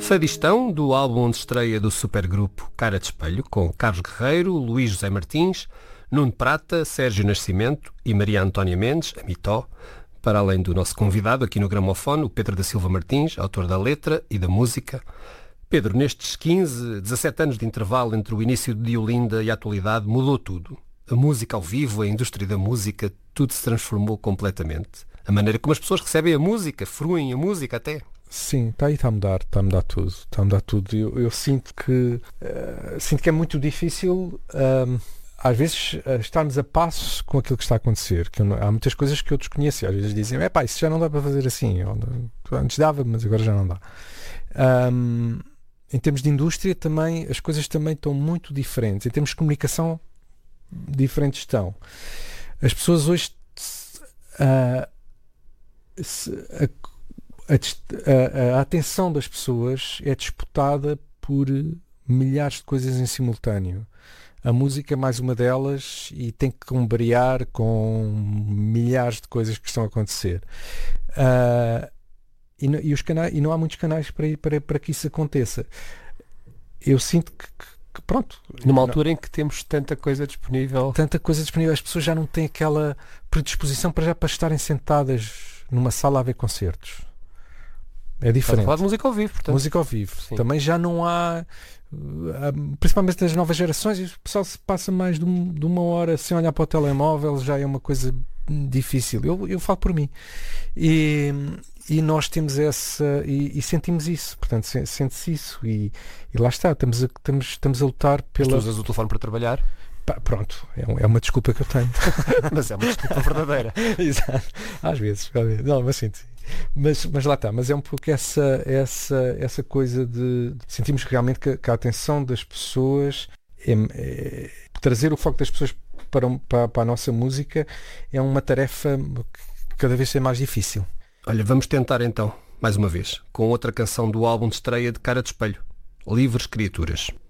Fadistão, do álbum de estreia do supergrupo Cara de Espelho, com Carlos Guerreiro, Luís José Martins, Nuno Prata, Sérgio Nascimento e Maria Antónia Mendes, a Mitó, para além do nosso convidado aqui no gramofone, o Pedro da Silva Martins, autor da letra e da música. Pedro, nestes 15, 17 anos de intervalo entre o início de Olinda e a atualidade, mudou tudo. A música ao vivo, a indústria da música, tudo se transformou completamente. A maneira como as pessoas recebem a música, fruem a música até. Sim, está a mudar tudo. Eu sinto que é muito difícil às vezes estarmos a passo com aquilo que está a acontecer. Há muitas coisas que eu desconheço. Às vezes dizem, isso já não dá para fazer assim. Antes dava, mas agora já não dá. Em termos de indústria também, as coisas também estão muito diferentes. Em termos de comunicação, diferentes estão. As pessoas hoje a atenção das pessoas é disputada por milhares de coisas em simultâneo. A música é mais uma delas e tem que congregar com milhares de coisas que estão a acontecer. E não há muitos canais para que isso aconteça. Eu sinto que pronto. Numa altura em que temos tanta coisa disponível, as pessoas já não têm aquela predisposição para estarem sentadas numa sala a ver concertos. É diferente. Estás a falar de música ao vivo, portanto. Música ao vivo. Sim. Também já não há, principalmente nas novas gerações, o pessoal se passa mais de uma hora sem olhar para o telemóvel, já é uma coisa difícil. Eu falo por mim. E nós temos essa, e sentimos isso, portanto, sente-se isso. E lá está, estamos a lutar pela. Tu usas o telefone para trabalhar? Pronto, é uma desculpa que eu tenho. Mas é uma desculpa verdadeira. Exato. Às vezes. Não, mas sim. Mas lá está, mas é um pouco essa coisa de sentimos realmente que a atenção das pessoas trazer o foco das pessoas para a nossa música é uma tarefa que cada vez é mais difícil. Olha, vamos tentar então, mais uma vez, com outra canção do álbum de estreia de Cara de Espelho, Livres Criaturas.